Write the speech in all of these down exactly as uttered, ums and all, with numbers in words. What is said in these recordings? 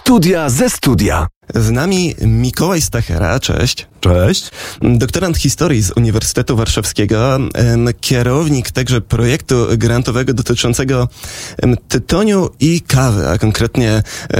Studia ze studia. Z nami Mikołaj Stachera, cześć. Cześć. Doktorant historii z Uniwersytetu Warszawskiego, kierownik także projektu grantowego dotyczącego tytoniu i kawy, a konkretnie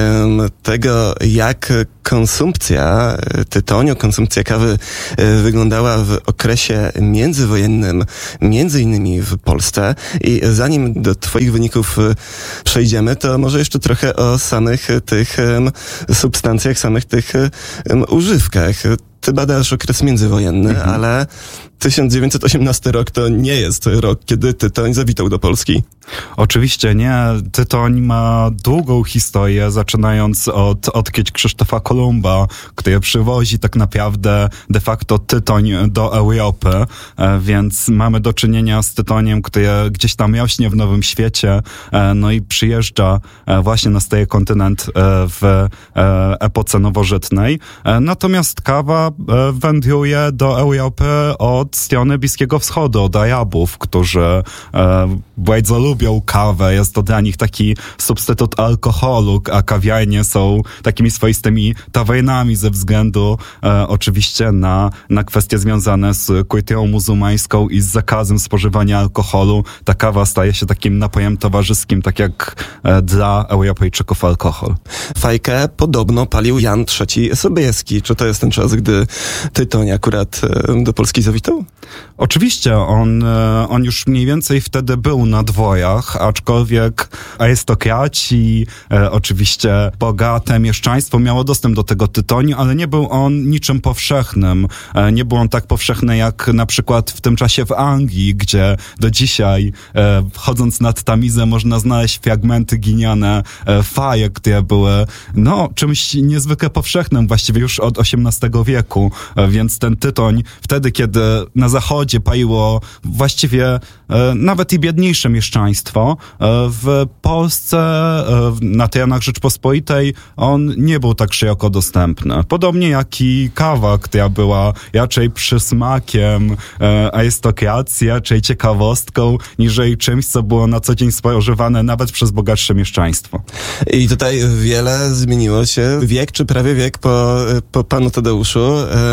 tego, jak konsumpcja tytoniu, konsumpcja kawy wyglądała w okresie międzywojennym, między innymi w Polsce. I zanim do twoich wyników przejdziemy, to może jeszcze trochę o samych tych substancjach, samych tych używkach. Ty badasz okres międzywojenny, mhm. ale tysiąc dziewięćset osiemnasty rok to nie jest rok, kiedy tytoń zawitał do Polski. Oczywiście nie. Tytoń ma długą historię, zaczynając od odkryć Krzysztofa Kolumba, który przywozi tak naprawdę de facto tytoń do Europy, więc mamy do czynienia z tytoniem, który gdzieś tam rośnie w Nowym Świecie, no i przyjeżdża właśnie na stary kontynent w epoce nowożytnej. Natomiast kawa wędruje do Europy od strony Bliskiego Wschodu, od Arabów, którzy bardzo lubią kawę. Jest to dla nich taki substytut alkoholu, a kawiarnie są takimi swoistymi tawernami ze względu e, oczywiście na, na kwestie związane z kulturą muzułmańską i z zakazem spożywania alkoholu. Ta kawa staje się takim napojem towarzyskim, tak jak e, dla Europejczyków alkohol. Fajkę podobno palił Jan trzeci Sobieski. Czy to jest ten czas, gdy tytoń akurat e, do Polski zawitał? Oczywiście, on, e, on już mniej więcej wtedy był na dworach, aczkolwiek arystokraci, e, oczywiście bogate mieszczaństwo miało dostęp do tego tytoniu, ale nie był on niczym powszechnym. E, nie był on tak powszechny jak na przykład w tym czasie w Anglii, gdzie do dzisiaj, e, chodząc nad Tamizę, można znaleźć fragmenty giniane e, fajek, które były no, czymś niezwykle powszechnym właściwie już od osiemnastego wieku, e, więc ten tytoń wtedy, kiedy na zachodzie paliło właściwie e, nawet i biedniejsze mieszczaństwo, w Polsce, na terenach Rzeczpospolitej, on nie był tak szeroko dostępny. Podobnie jak i kawa, która była raczej przysmakiem arystokracji, raczej ciekawostką, niżeli czymś, co było na co dzień spożywane nawet przez bogatsze mieszczaństwo. I tutaj wiele zmieniło się. Wiek, czy prawie wiek po, po panu Tadeuszu,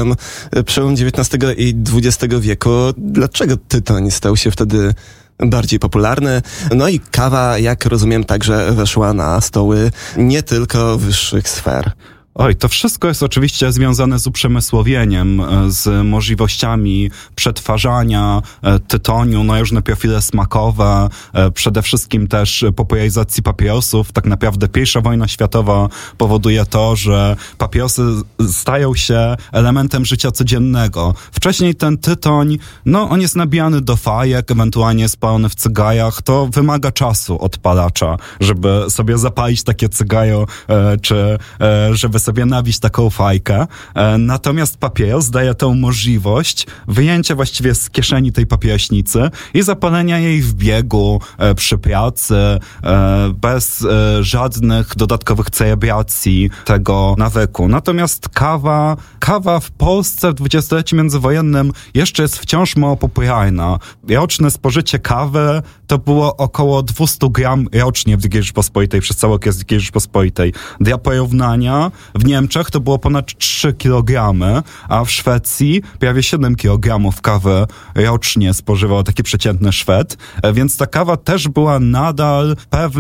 przełom dziewiętnastego i dwudziestego wieku. Dlaczego tytoń stał się wtedy bardziej popularny? No i kawa, jak rozumiem, także weszła na stoły nie tylko wyższych sfer. Oj, to wszystko jest oczywiście związane z uprzemysłowieniem, z możliwościami przetwarzania tytoniu na różne profile smakowe, przede wszystkim też popularyzacji papierosów. Tak naprawdę pierwsza wojna światowa powoduje to, że papierosy stają się elementem życia codziennego. Wcześniej ten tytoń, no on jest nabijany do fajek, ewentualnie spalony w cygarach. To wymaga czasu od palacza, żeby sobie zapalić takie cygajo, czy żeby sobie nabić taką fajkę. E, natomiast papieros daje tą możliwość wyjęcia właściwie z kieszeni tej papierośnicy i zapalenia jej w biegu, e, przy pracy, e, bez e, żadnych dodatkowych celebracji tego nawyku. Natomiast kawa, kawa w Polsce w dwudziestoleciu międzywojennym jeszcze jest wciąż mało popularna. Roczne spożycie kawy to było około dwieście gram rocznie w drugiej Rzeczpospolitej, przez cały okres drugiej Rzeczpospolitej. Dla porównania w Niemczech to było ponad trzy kilogramy, a w Szwecji prawie siedem kilogramów kawy rocznie spożywał taki przeciętny Szwed, więc ta kawa też była nadal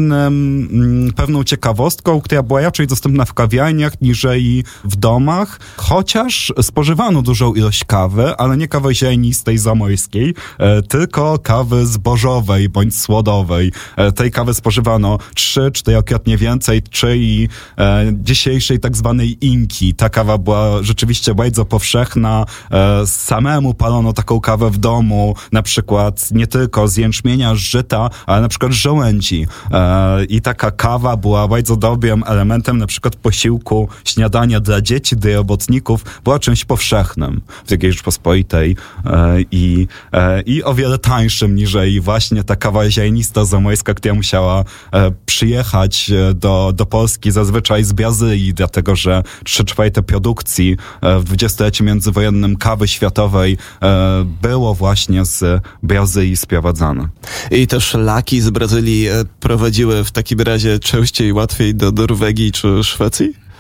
pewnym, pewną ciekawostką, która była raczej dostępna w kawiarniach niżeli w domach, chociaż spożywano dużą ilość kawy, ale nie kawy ziarnistej zamojskiej, tylko kawy zbożowej bądź słodowej. Tej kawy spożywano trzy, czterokrotnie więcej, czyli dzisiejszej tak zwanej inki. Ta kawa była rzeczywiście bardzo powszechna. E, samemu palono taką kawę w domu, na przykład nie tylko z jęczmienia, z żyta, ale na przykład z żołędzi. E, I taka kawa była bardzo dobrym elementem na przykład posiłku, śniadania dla dzieci, dla robotników. Była czymś powszechnym w drugiej Rzeczpospolitej e, i, e, i o wiele tańszym niżeli właśnie ta kawa ziarnista zamojska, która musiała e, przyjechać do, do Polski zazwyczaj z Brazylii, dlatego że trzy czwarte produkcji w dwudziestoleciu międzywojennym kawy światowej było właśnie z Brazylii sprowadzane. I te szlaki z Brazylii prowadziły w takim razie częściej, łatwiej do Norwegii czy Szwecji?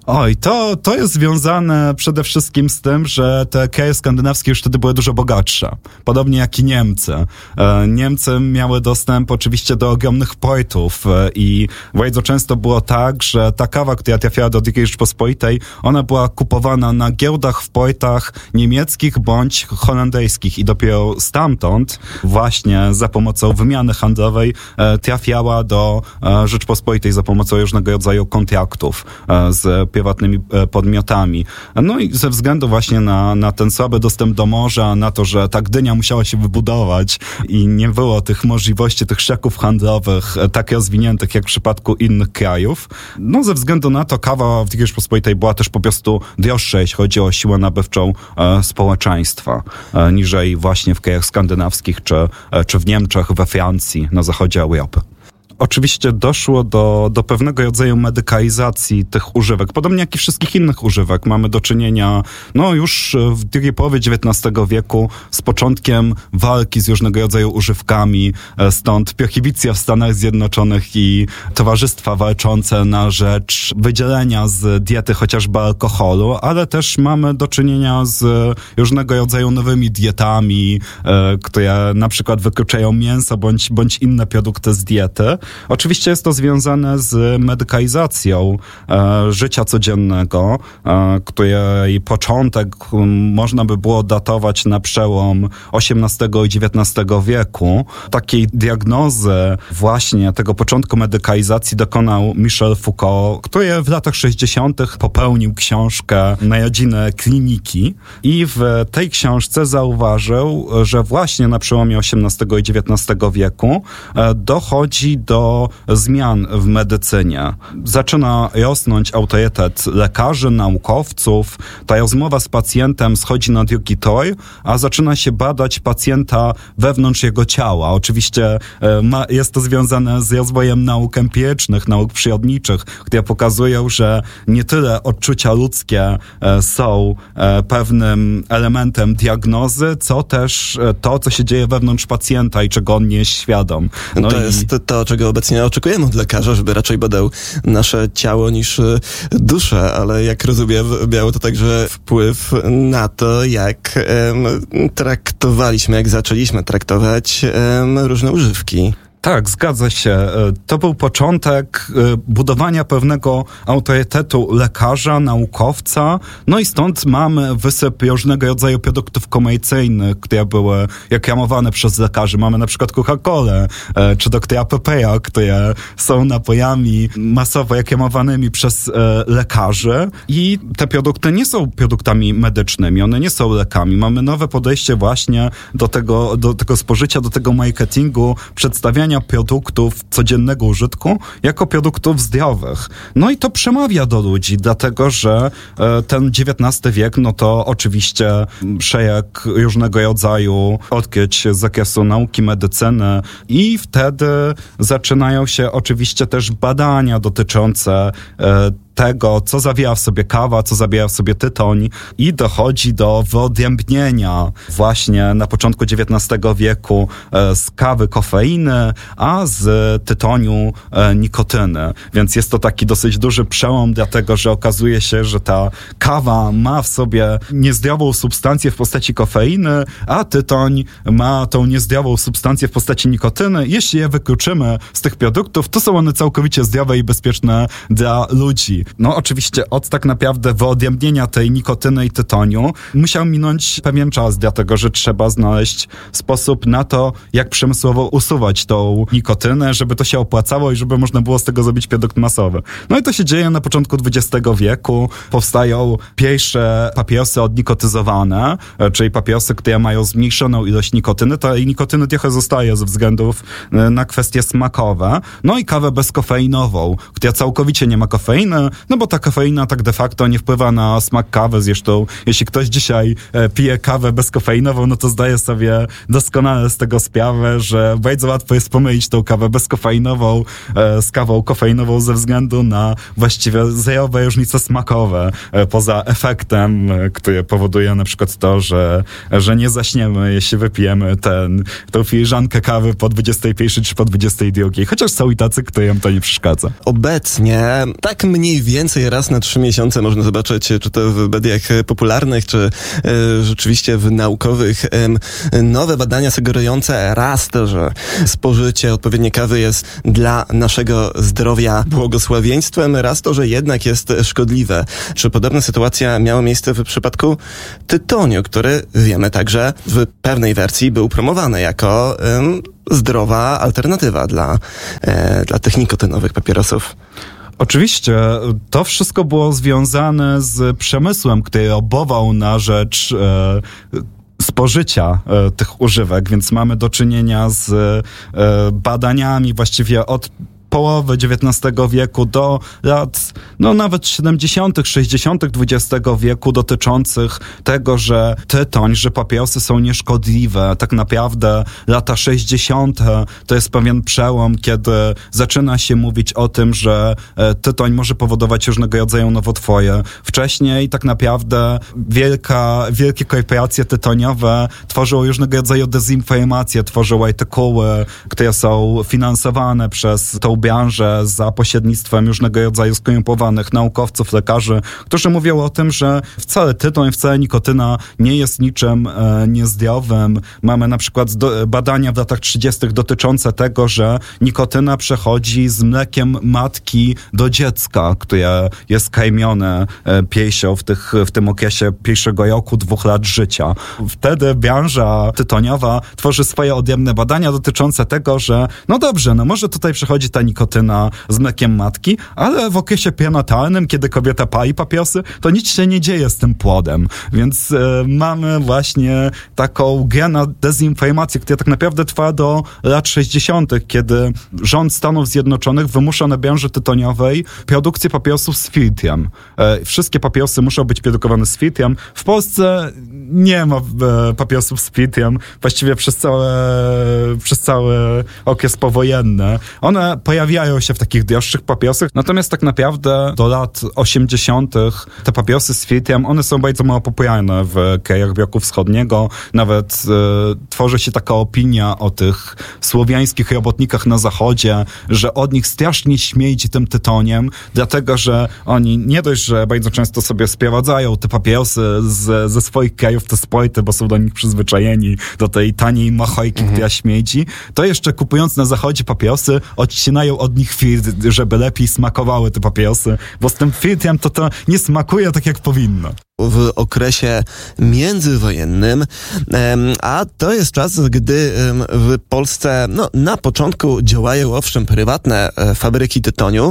Oj, to, to jest związane przede wszystkim z tym, że te kraje skandynawskie już wtedy były dużo bogatsze. Podobnie jak i Niemcy. E, Niemcy miały dostęp oczywiście do ogromnych portów e, i bardzo często było tak, że ta kawa, która trafiała do drugiej Rzeczpospolitej, ona była kupowana na giełdach w portach niemieckich bądź holenderskich i dopiero stamtąd właśnie za pomocą wymiany handlowej e, trafiała do e, Rzeczpospolitej za pomocą różnego rodzaju kontraktów e, z prywatnymi e, podmiotami. No i ze względu właśnie na, na ten słaby dostęp do morza, na to, że ta Gdynia musiała się wybudować i nie było tych możliwości, tych szlaków handlowych e, tak rozwiniętych jak w przypadku innych krajów. No ze względu na to kawa w drugiej Rzeczpospolitej była też po prostu droższa, jeśli chodzi o siłę nabywczą e, społeczeństwa, e, niżej właśnie w krajach skandynawskich czy, e, czy w Niemczech, we Francji, na zachodzie Europy. Oczywiście doszło do, do pewnego rodzaju medykalizacji tych używek, podobnie jak i wszystkich innych używek. Mamy do czynienia, no już w drugiej połowie dziewiętnastego wieku z początkiem walki z różnego rodzaju używkami, stąd prohibicja w Stanach Zjednoczonych i towarzystwa walczące na rzecz wydzielenia z diety chociażby alkoholu, ale też mamy do czynienia z różnego rodzaju nowymi dietami, e, które na przykład wykluczają mięso bądź, bądź inne produkty z diety. Oczywiście jest to związane z medykalizacją e, życia codziennego, e, której początek m, można by było datować na przełom osiemnastego i dziewiętnastego wieku. Takiej diagnozy właśnie tego początku medykalizacji dokonał Michel Foucault, który w latach sześćdziesiątych popełnił książkę Narodziny kliniki i w tej książce zauważył, że właśnie na przełomie osiemnastego i dziewiętnastego wieku e, dochodzi do do zmian w medycynie. Zaczyna rosnąć autorytet lekarzy, naukowców. Ta rozmowa z pacjentem schodzi na drugi tor, a zaczyna się badać pacjenta wewnątrz jego ciała. Oczywiście e, ma, jest to związane z rozwojem nauk empirycznych, nauk przyrodniczych, które pokazują, że nie tyle odczucia ludzkie e, są e, pewnym elementem diagnozy, co też e, to, co się dzieje wewnątrz pamięta i czego on nie jest świadom. No to i... jest to, czego obecnie oczekujemy od lekarza, żeby raczej badał nasze ciało niż duszę, ale jak rozumiem, miało to także wpływ na to, jak em, traktowaliśmy, jak zaczęliśmy traktować em, różne używki. Tak, zgadza się. To był początek budowania pewnego autorytetu lekarza, naukowca, no i stąd mamy wysyp różnego rodzaju produktów komercyjnych, które były reklamowane przez lekarzy. Mamy na przykład Coca-Colę, czy doktora Peppe'a, które są napojami masowo reklamowanymi przez lekarzy i te produkty nie są produktami medycznymi, one nie są lekami. Mamy nowe podejście właśnie do tego, do tego spożycia, do tego marketingu, przedstawiania produktów codziennego użytku jako produktów zdrowych. No i to przemawia do ludzi, dlatego że e, ten dziewiętnasty wiek, no to oczywiście szereg różnego rodzaju odkryć z zakresu nauki, medycyny i wtedy zaczynają się oczywiście też badania dotyczące e, tego, co zawiera w sobie kawa, co zawiera w sobie tytoń i dochodzi do wyodrębnienia właśnie na początku dziewiętnastego wieku e, z kawy kofeiny, a z tytoniu e, nikotyny. Więc jest to taki dosyć duży przełom, dlatego że okazuje się, że ta kawa ma w sobie niezdrową substancję w postaci kofeiny, a tytoń ma tą niezdrową substancję w postaci nikotyny. Jeśli je wykluczymy z tych produktów, to są one całkowicie zdrowe i bezpieczne dla ludzi. No oczywiście od tak naprawdę wyodrębnienia tej nikotyny i tytoniu musiał minąć pewien czas, dlatego że trzeba znaleźć sposób na to, jak przemysłowo usuwać tą nikotynę, żeby to się opłacało i żeby można było z tego zrobić produkt masowy. No i to się dzieje na początku dwudziestego wieku. Powstają pierwsze papierosy odnikotyzowane, czyli papierosy, które mają zmniejszoną ilość nikotyny. Tej nikotyny trochę zostaje ze względów na kwestie smakowe. No i kawę bezkofeinową, która całkowicie nie ma kofeiny, no bo ta kofeina tak de facto nie wpływa na smak kawy. Zresztą jeśli ktoś dzisiaj e, pije kawę bezkofeinową, no to zdaje sobie doskonale z tego sprawę, że bardzo łatwo jest pomylić tą kawę bezkofeinową e, z kawą kofeinową ze względu na właściwie zerowe różnice smakowe, e, poza efektem, e, który powoduje na przykład to, że, że nie zaśniemy, jeśli wypijemy ten, tą filiżankę kawy po dwudziestej pierwszej czy po dwudziestej drugiej. Chociaż są i tacy, którym to nie przeszkadza. Obecnie tak mniej więcej raz na trzy miesiące można zobaczyć, czy to w mediach popularnych, czy e, rzeczywiście w naukowych, e, nowe badania sugerujące raz to, że spożycie odpowiedniej kawy jest dla naszego zdrowia błogosławieństwem, raz to, że jednak jest szkodliwe. Czy podobna sytuacja miała miejsce w przypadku tytoniu, który wiemy także w pewnej wersji był promowany jako um, zdrowa alternatywa dla, e, dla tych nikotynowych papierosów? Oczywiście, to wszystko było związane z przemysłem, który lobował na rzecz e, spożycia e, tych używek, więc mamy do czynienia z e, badaniami właściwie od połowy dziewiętnastego wieku do lat, no nawet siedemdziesiątych, sześćdziesiątych dwudziestego wieku, dotyczących tego, że tytoń, że papierosy są nieszkodliwe. Tak naprawdę lata sześćdziesiąte to jest pewien przełom, kiedy zaczyna się mówić o tym, że tytoń może powodować różnego rodzaju nowotwory. Wcześniej tak naprawdę wielka, wielkie korporacje tytoniowe tworzyły różnego rodzaju dezinformacje, tworzyły artykuły, które są finansowane przez tą branżę za pośrednictwem różnego rodzaju skorumpowanych naukowców, lekarzy, którzy mówią o tym, że wcale tytoń, wcale nikotyna nie jest niczym e, niezdrowym. Mamy na przykład do, badania w latach trzydziestych dotyczące tego, że nikotyna przechodzi z mlekiem matki do dziecka, które jest karmione e, piersią w, tych, w tym okresie pierwszego roku, dwóch lat życia. Wtedy branża tytoniowa tworzy swoje odrębne badania dotyczące tego, że no dobrze, no może tutaj przechodzi ta nikotyna z mlekiem matki, ale w okresie prenatalnym, kiedy kobieta pali papierosy, to nic się nie dzieje z tym płodem. Więc e, mamy właśnie taką grę na dezinformację, która tak naprawdę trwa do lat sześćdziesiątych, kiedy rząd Stanów Zjednoczonych wymusza na branży tytoniowej produkcję papierosów z filtrem. E, wszystkie papierosy muszą być produkowane z filtrem. W Polsce nie ma e, papierosów z filtrem właściwie przez całe, przez cały okres powojenny. One pojawiają się w takich droższych papierosach, natomiast tak naprawdę do lat osiemdziesiątych te papierosy z filtrem, one są bardzo mało popularne w krajach bloku wschodniego. Nawet e, tworzy się taka opinia o tych słowiańskich robotnikach na zachodzie, że od nich strasznie śmierdzi tym tytoniem, dlatego, że oni nie dość, że bardzo często sobie sprowadzają te papierosy z, ze swoich krajów, te sporty, bo są do nich przyzwyczajeni, do tej taniej machojki, mhm. która śmierdzi, to jeszcze kupując na zachodzie papierosy, odcinają od nich filtr, żeby lepiej smakowały te papierosy, bo z tym filtrem to to nie smakuje tak, jak powinno. W okresie międzywojennym, a to jest czas, gdy w Polsce no, na początku działają owszem prywatne fabryki tytoniu,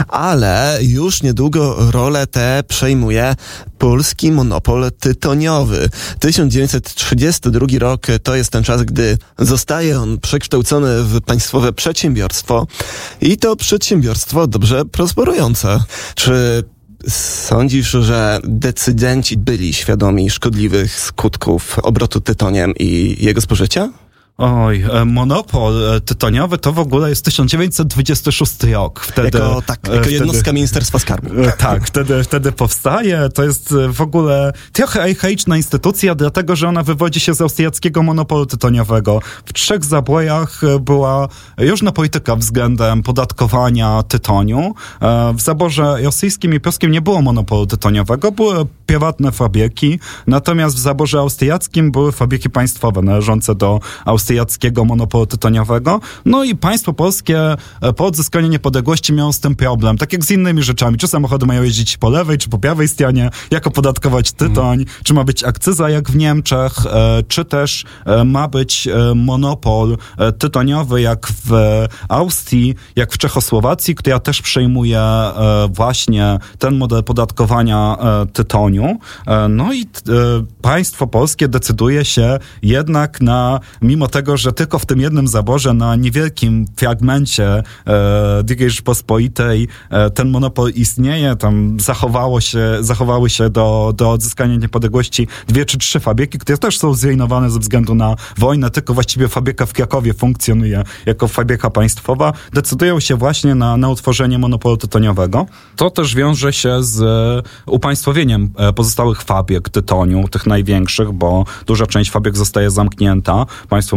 ale już niedługo rolę tę przejmuje polski monopol tytoniowy. tysiąc dziewięćset trzydziesty drugi rok to jest ten czas, gdy zostaje on przekształcony w państwowe przedsiębiorstwo i to przedsiębiorstwo dobrze prosperujące. Czy sądzisz, że decydenci byli świadomi szkodliwych skutków obrotu tytoniem i jego spożycia? Oj, monopol tytoniowy to w ogóle jest tysiąc dziewięćset dwudziesty szósty rok. Wtedy, jako tak, jako wtedy, jednostka Ministerstwa Skarbu. Tak, wtedy, wtedy powstaje. To jest w ogóle trochę archaiczna instytucja, dlatego, że ona wywodzi się z austriackiego monopolu tytoniowego. W trzech zabojach była różna polityka względem podatkowania tytoniu. W zaborze rosyjskim i pruskim nie było monopolu tytoniowego, były prywatne fabryki, natomiast w zaborze austriackim były fabryki państwowe należące do austriackiego monopolu tytoniowego. No i państwo polskie po odzyskaniu niepodległości miało z tym problem. Tak jak z innymi rzeczami. Czy samochody mają jeździć po lewej, czy po prawej stronie, jak opodatkować tytoń, mm. czy ma być akcyza jak w Niemczech, czy też ma być monopol tytoniowy jak w Austrii, jak w Czechosłowacji, która też przejmuje właśnie ten model podatkowania tytoniu. No i państwo polskie decyduje się jednak na, mimo tego, że tylko w tym jednym zaborze, na niewielkim fragmencie e, drugiej Rzeczpospolitej e, ten monopol istnieje, tam zachowało się, zachowały się do, do odzyskania niepodległości dwie czy trzy fabryki, które też są zrujnowane ze względu na wojnę, tylko właściwie fabryka w Krakowie funkcjonuje jako fabryka państwowa, decydują się właśnie na, na utworzenie monopolu tytoniowego. To też wiąże się z upaństwowieniem pozostałych fabryk tytoniu, tych największych, bo duża część fabryk zostaje zamknięta. Państwo musi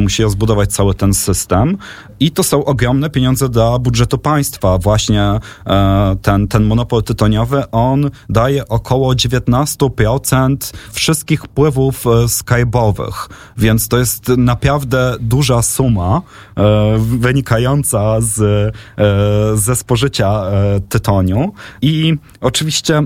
musi rozbudować cały ten system i to są ogromne pieniądze dla budżetu państwa. Właśnie e, ten, ten monopol tytoniowy, on daje około dziewiętnaście procent wszystkich wpływów e, skarbowych, więc to jest naprawdę duża suma e, wynikająca z, e, ze spożycia e, tytoniu i oczywiście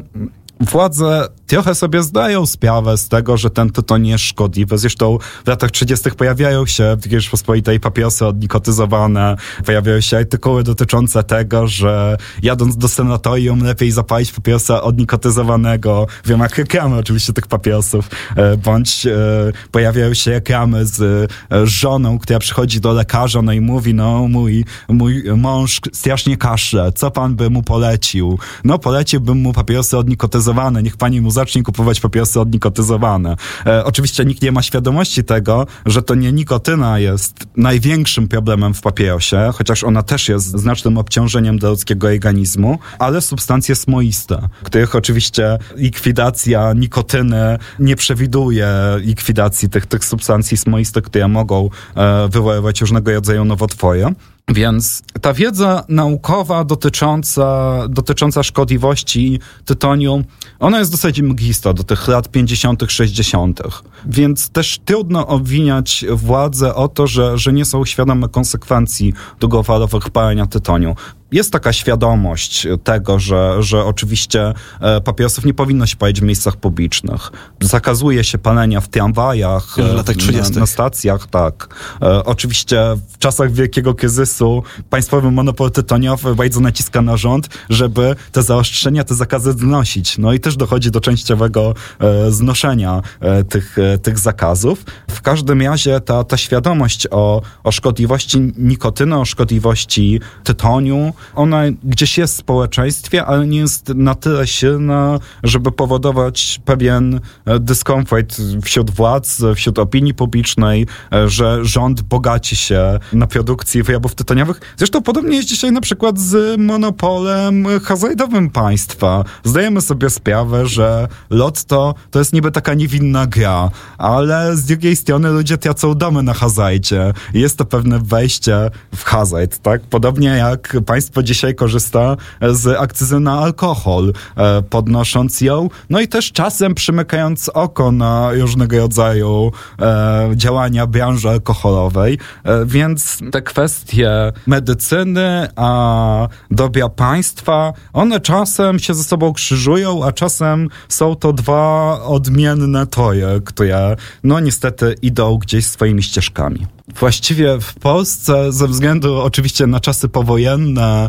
władze trochę sobie zdają sprawę z tego, że ten tytoń jest szkodliwy. Zresztą w latach trzydziestych pojawiają się w Rzeczypospolitej papierosy odnikotyzowane, pojawiają się artykuły dotyczące tego, że jadąc do sanatorium lepiej zapalić papierosa odnikotyzowanego. Wiem, jak reklamy oczywiście tych papierosów, bądź e, pojawiają się reklamy z e, żoną, która przychodzi do lekarza, no i mówi, no mój, mój mąż strasznie kaszle, co pan by mu polecił? No poleciłbym mu papierosy odnikotyzowane, niech pani mu zacznie kupować papierosy odnikotyzowane. E, oczywiście nikt nie ma świadomości tego, że to nie nikotyna jest największym problemem w papierosie, chociaż ona też jest znacznym obciążeniem dla ludzkiego organizmu, ale substancje smoiste, których oczywiście likwidacja nikotyny nie przewiduje likwidacji tych, tych substancji smoistych, które mogą e, wywoływać różnego rodzaju nowotwory. Więc ta wiedza naukowa dotycząca, dotycząca szkodliwości tytoniu, ona jest dosyć mglista do tych lat pięćdziesiątych, sześćdziesiątych. Więc też trudno obwiniać władzę o to, że, że nie są świadome konsekwencji długofalowych palenia tytoniu. Jest taka świadomość tego, że, że oczywiście papierosów nie powinno się palić w miejscach publicznych. Zakazuje się palenia w tramwajach, w latach trzydziestych. Na, na stacjach, tak. E, oczywiście w czasach wielkiego kryzysu państwowy monopol tytoniowy bardzo naciska na rząd, żeby te zaostrzenia, te zakazy znosić. No i też dochodzi do częściowego e, znoszenia e, tych, e, tych zakazów. W każdym razie ta, ta świadomość o, o szkodliwości nikotyny, o szkodliwości tytoniu, ona gdzieś jest w społeczeństwie, ale nie jest na tyle silna, żeby powodować pewien dyskomfort wśród władz, wśród opinii publicznej, że rząd bogaci się na produkcji wyrobów tytoniowych. Zresztą podobnie jest dzisiaj na przykład z monopolem hazardowym państwa. Zdajemy sobie sprawę, że Lotto to jest niby taka niewinna gra, ale z drugiej strony ludzie tracą domy na hazardzie. Jest to pewne wejście w hazard, tak? Podobnie jak państwo dzisiaj korzysta z akcyzy na alkohol, podnosząc ją, no i też czasem przymykając oko na różnego rodzaju e, działania branży alkoholowej, e, więc te kwestie medycyny, a dobra państwa, one czasem się ze sobą krzyżują, a czasem są to dwa odmienne tory, które no niestety idą gdzieś swoimi ścieżkami. Właściwie w Polsce, ze względu oczywiście na czasy powojenne,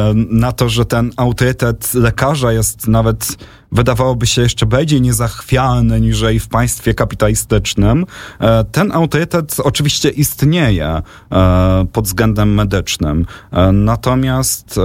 na to, że ten autorytet lekarza jest nawet, wydawałoby się, jeszcze bardziej niezachwialny niżeli w państwie kapitalistycznym, ten autorytet oczywiście istnieje pod względem medycznym. Natomiast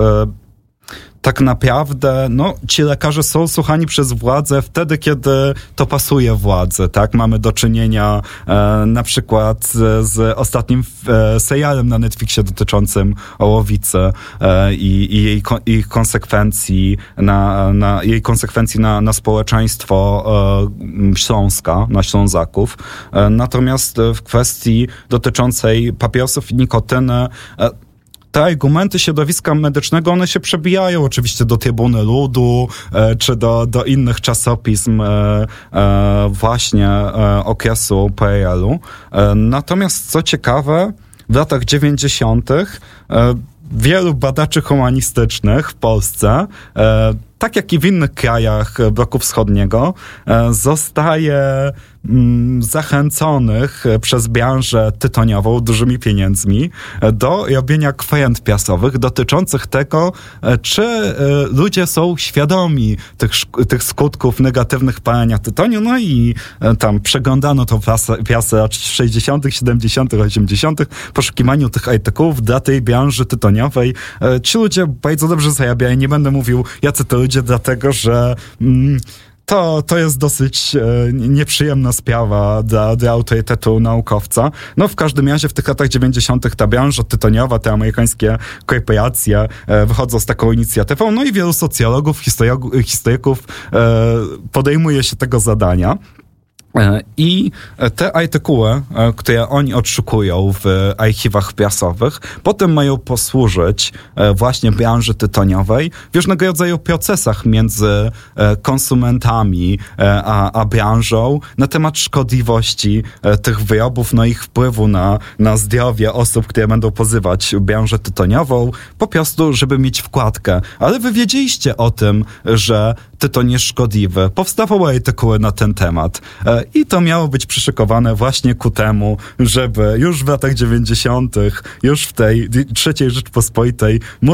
tak naprawdę, no, ci lekarze są słuchani przez władzę wtedy, kiedy to pasuje władzy, tak? Mamy do czynienia e, na przykład z, z ostatnim e, serialem na Netflixie dotyczącym Ołowicy e, i, i jej ko, ich konsekwencji na, na jej konsekwencji na, na społeczeństwo e, Śląska, na Ślązaków. E, natomiast w kwestii dotyczącej papierosów i nikotyny, e, te argumenty środowiska medycznego, one się przebijają oczywiście do Trybuny Ludu, e, czy do, do innych czasopism e, e, właśnie e, okresu P R L-u. E, natomiast co ciekawe, w latach dziewięćdziesiątych e, wielu badaczy humanistycznych w Polsce, e, tak jak i w innych krajach bloku wschodniego, e, zostaje mm, zachęconych przez branżę tytoniową dużymi pieniędzmi do robienia kwent prasowych dotyczących tego, czy e, ludzie są świadomi tych, tych skutków negatywnych palenia tytoniu. No i e, tam przeglądano tą prasę, prasę lat sześćdziesiątych, siedemdziesiątych, osiemdziesiątych w poszukiwaniu tych artykułów dla tej branży tytoniowej. E, ci ludzie bardzo dobrze zarabiają. Nie będę mówił, jacy to ludzie, dlatego że mm, to, to jest dosyć e, nieprzyjemna sprawa dla, dla autorytetu naukowca. No w każdym razie w tych latach dziewięćdziesiątych ta branża tytoniowa, te amerykańskie korporacje e, wychodzą z taką inicjatywą, no i wielu socjologów, historyków e, podejmuje się tego zadania. I te artykuły, które oni odszukują w archiwach prasowych, potem mają posłużyć właśnie branży tytoniowej w różnego rodzaju procesach między konsumentami a, a branżą na temat szkodliwości tych wyrobów, no ich wpływu na, na zdrowie osób, które będą pozywać branżę tytoniową, po prostu, żeby mieć wkładkę. Ale wy wiedzieliście o tym, że tytoń jest szkodliwy. Powstawały artykuły na ten temat. I to miało być przyszykowane właśnie ku temu, żeby już w latach dziewięćdziesiątych, już w tej trzeciej Rzeczpospolitej